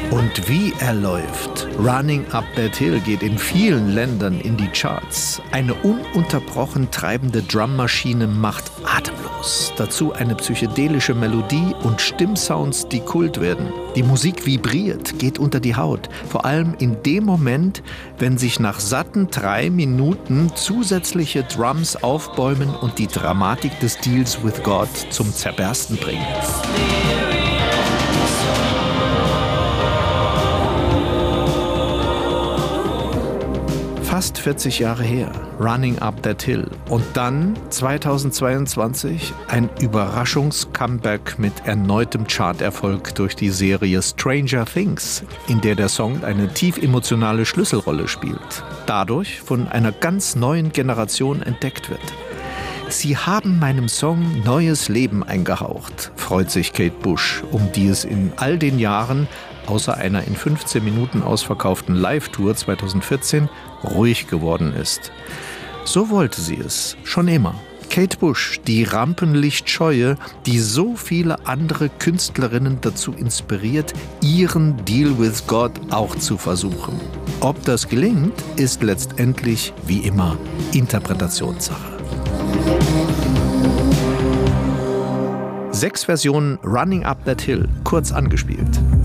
Und wie er läuft. Running Up That Hill geht in vielen Ländern in die Charts. Eine ununterbrochen treibende Drummaschine macht atemlos. Dazu eine psychedelische Melodie und Stimmsounds, die Kult werden. Die Musik vibriert, geht unter die Haut. Vor allem in dem Moment, wenn sich nach satten 3 Minuten zusätzliche Drums aufbäumen und die Dramatik des Deals with God zum Zerbersten bringen. Fast 40 Jahre her, Running Up That Hill. Und dann, 2022, ein Überraschungs-Comeback mit erneutem Charterfolg durch die Serie Stranger Things, in der der Song eine tief emotionale Schlüsselrolle spielt. Dadurch von einer ganz neuen Generation entdeckt wird. Sie haben meinem Song neues Leben eingehaucht, freut sich Kate Bush, um die es in all den Jahren, außer einer in 15 Minuten ausverkauften Live-Tour 2014, ruhig geworden ist. So wollte sie es, schon immer. Kate Bush, die Rampenlichtscheue, die so viele andere Künstlerinnen dazu inspiriert, ihren Deal with God auch zu versuchen. Ob das gelingt, ist letztendlich, wie immer, Interpretationssache. 6 Versionen Running Up That Hill, kurz angespielt.